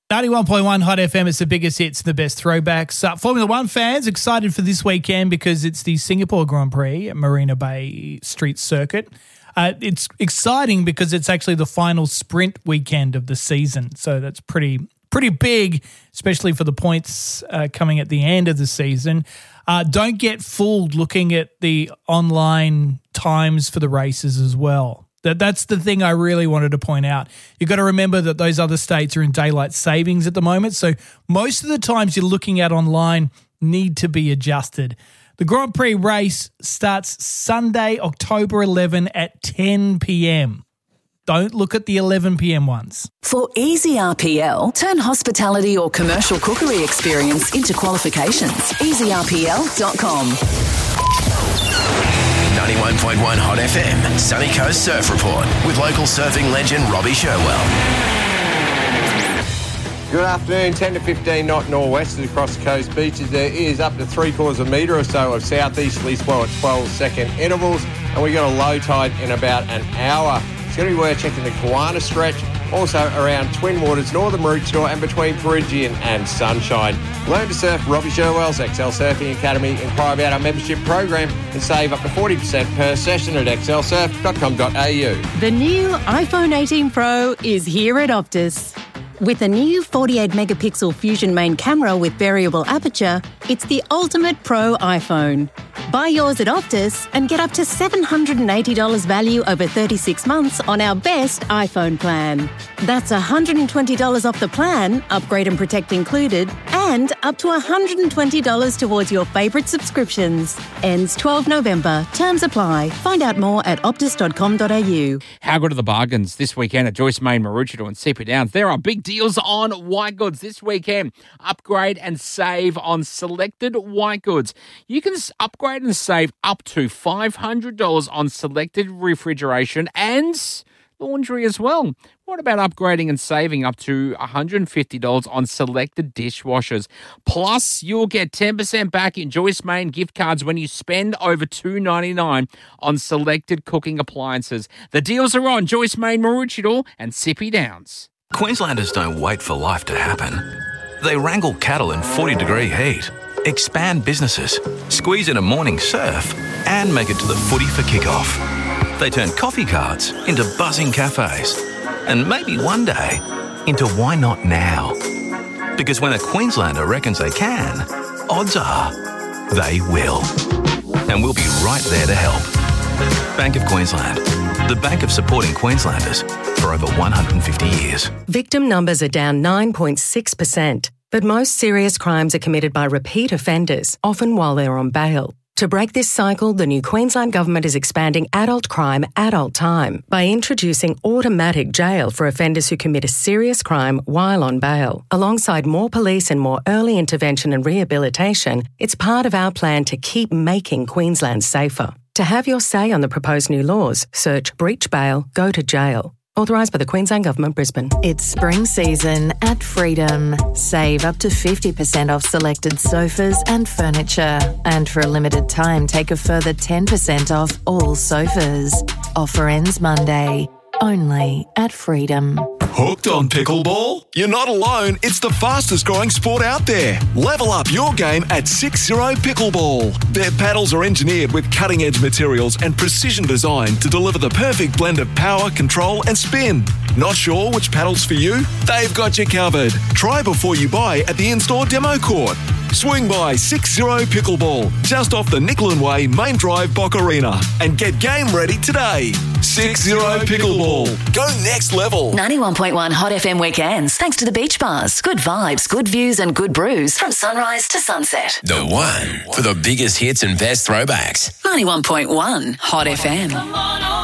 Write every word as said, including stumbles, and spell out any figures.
ninety-one point one Hot F M, it's the biggest hits, the best throwbacks. Uh, Formula One fans excited for this weekend because it's the Singapore Grand Prix at Marina Bay Street Circuit. Uh, it's exciting because it's actually the final sprint weekend of the season, so that's pretty pretty big, especially for the points uh, coming at the end of the season. Uh, don't get fooled looking at the online times for the races as well. That That's the thing I really wanted to point out. You've got to remember that those other states are in daylight savings at the moment, so most of the times you're looking at online need to be adjusted. The Grand Prix race starts Sunday, October eleventh at ten p.m. Don't look at the eleven p.m. ones. For easy R P L, turn hospitality or commercial cookery experience into qualifications. easy r p l dot com. ninety-one point one Hot F M, Sunny Coast Surf Report with local surfing legend Robbie Sherwell. Good afternoon, ten to fifteen knot nor'westers across the coast beaches. There is up to three quarters of a metre or so of southeasterly swell at twelve second intervals, and we got a low tide in about an hour. It's going to be worth checking the Kawana stretch, also around Twin Waters, Northern Maroochydore and between Peregian and Sunshine. Learn to surf Robbie Sherwell's X L Surfing Academy. Inquire about our membership program and save up to forty percent per session at x l surf dot com dot a u. The new iPhone eighteen Pro is here at Optus. With a new forty-eight megapixel Fusion main camera with variable aperture, it's the ultimate pro iPhone. Buy yours at Optus and get up to seven hundred eighty dollars value over thirty-six months on our best iPhone plan. That's one hundred twenty dollars off the plan, upgrade and protect included, and up to one hundred twenty dollars towards your favourite subscriptions. Ends twelfth November. Terms apply. Find out more at optus dot com dot a u. How good are the bargains this weekend at Joyce Main, Maroochydore and Sepa Downs? There are big deals on white goods this weekend. Upgrade and save on selected white goods. You can upgrade and save up to five hundred dollars on selected refrigeration and laundry as well. What about upgrading and saving up to one hundred fifty dollars on selected dishwashers? Plus, you'll get ten percent back in Joyce Main gift cards when you spend over two dollars ninety-nine on selected cooking appliances. The deals are on Joyce Main, Maroochydore and Sepa Downs. Queenslanders don't wait for life to happen. They wrangle cattle in forty degree heat, expand businesses, squeeze in a morning surf, and make it to the footy for kickoff. They turn coffee carts into buzzing cafes, and maybe one day into why not now? Because when a Queenslander reckons they can, odds are they will. And we'll be right there to help. Bank of Queensland, the bank of supporting Queenslanders for over one hundred fifty years. Victim numbers are down nine point six percent, but most serious crimes are committed by repeat offenders, often while they're on bail. To break this cycle, the new Queensland Government is expanding adult crime, adult time by introducing automatic jail for offenders who commit a serious crime while on bail. Alongside more police and more early intervention and rehabilitation, it's part of our plan to keep making Queensland safer. To have your say on the proposed new laws, search breach bail, go to jail. Authorised by the Queensland Government, Brisbane. It's spring season at Freedom. Save up to fifty percent off selected sofas and furniture. And for a limited time, take a further ten percent off all sofas. Offer ends Monday. Only at Freedom. Hooked on pickleball? You're not alone. It's the fastest growing sport out there. Level up your game at six zero Pickleball. Their paddles are engineered with cutting-edge materials and precision design to deliver the perfect blend of power, control and spin. Not sure which paddle's for you? They've got you covered. Try before you buy at the in-store demo court. Swing by six zero Pickleball, just off the Nicklin Way Main Drive Bock Arena, and get game ready today. six zero Pickleball. Go next level. ninety-one point one Hot F M weekends, thanks to the beach bars. Good vibes, good views and good brews from sunrise to sunset. The one for the biggest hits and best throwbacks. ninety-one point one Hot F M.